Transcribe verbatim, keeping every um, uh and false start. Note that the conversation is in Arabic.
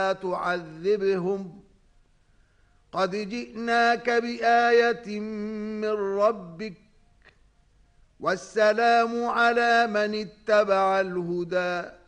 تعذبهم قد جئناك بآية من ربك والسلام على من اتبع الهدى